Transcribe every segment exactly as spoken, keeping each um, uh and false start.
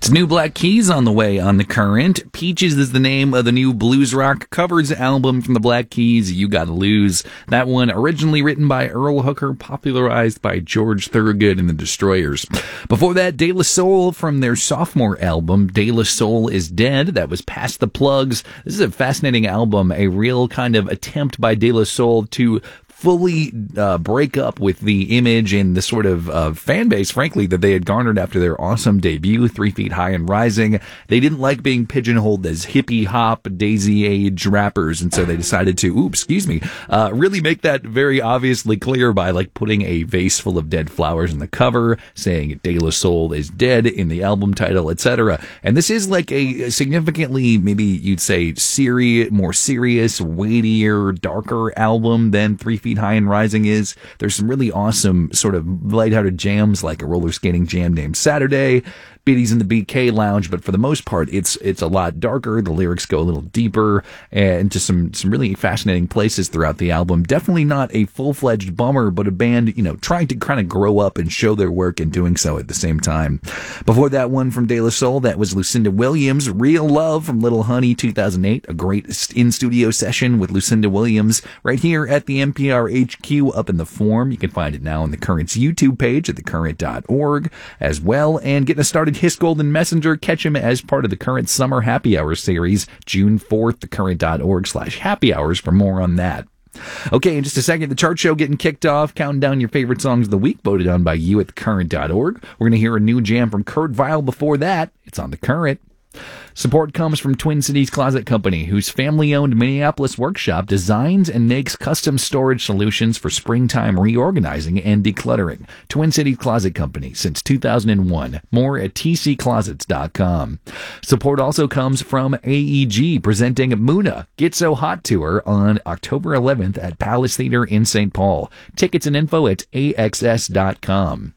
It's New Black Keys on the way on The Current. Peaches is the name of the new blues rock covers album from the Black Keys, You Gotta Lose. That one originally written by Earl Hooker, popularized by George Thorogood and the Destroyers. Before that, De La Soul from their sophomore album, De La Soul is Dead. That was Past the Plugs. This is a fascinating album, a real kind of attempt by De La Soul to fully uh, break up with the image and the sort of uh, fan base, frankly, that they had garnered after their awesome debut, Three Feet High and Rising. They didn't like being pigeonholed as hippie hop, daisy age rappers, and so they decided to, ooh, excuse me, uh, really make that very obviously clear by like putting a vase full of dead flowers in the cover, saying De La Soul is dead in the album title, et cetera. And this is like a significantly, maybe you'd say, serious, more serious, weightier, darker album than Three Feet High and Rising is. There's some really awesome sort of lighthearted jams like a roller skating jam named Saturday, Biddies in the B K Lounge, but for the most part, it's it's a lot darker. The lyrics go a little deeper and to some some really fascinating places throughout the album. Definitely not a full-fledged bummer, but a band, you know, trying to kind of grow up and show their work and doing so at the same time. Before that one from De La Soul, that was Lucinda Williams, Real Love from Little Honey two thousand eight, a great in-studio session with Lucinda Williams right here at the N P R H Q up in the Forum. You can find it now on the Current's YouTube page at the current dot org as well. And getting us started, His Golden Messenger, catch him as part of the Current Summer Happy Hour series, June fourth, the current dot org slash happy hours for more on that. Okay, in just a second, the chart show getting kicked off, counting down your favorite songs of the week, voted on by you at the current dot org. We're going to hear a new jam from Kurt Vile before that. It's on The Current. Support comes from Twin Cities Closet Company, whose family-owned Minneapolis workshop designs and makes custom storage solutions for springtime reorganizing and decluttering. Twin Cities Closet Company since two thousand one. More at t c closets dot com. Support also comes from A E G, presenting Muna Get So Hot Tour on October eleventh at Palace Theater in Saint Paul. Tickets and info at a x s dot com.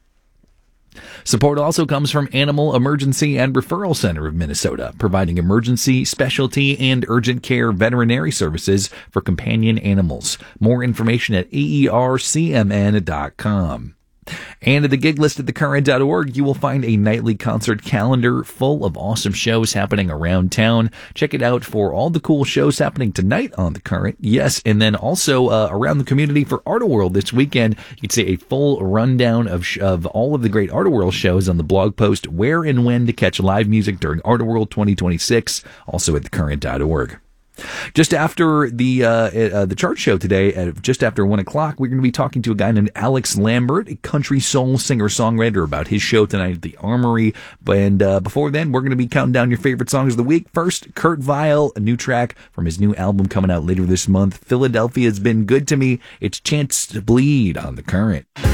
Support also comes from Animal Emergency and Referral Center of Minnesota, providing emergency, specialty, and urgent care veterinary services for companion animals. More information at a e r c m n dot com. And at the gig list at the current dot org, you will find a nightly concert calendar full of awesome shows happening around town. Check it out for all the cool shows happening tonight on The Current. Yes, and then also uh, around the community for Artoworld this weekend. You can see a full rundown of sh- of all of the great Artoworld shows on the blog post, Where and When to Catch Live Music During Artoworld twenty twenty-six, also at the current dot org. Just after the uh, uh, the chart show today, at just after one o'clock, we're going to be talking to a guy named Alex Lambert, a country soul singer-songwriter, about his show tonight at the Armory. And uh, before then, we're going to be counting down your favorite songs of the week. First, Kurt Vile, a new track from his new album coming out later this month. Philadelphia's Been Good to Me. It's Chance to Bleed on The Current.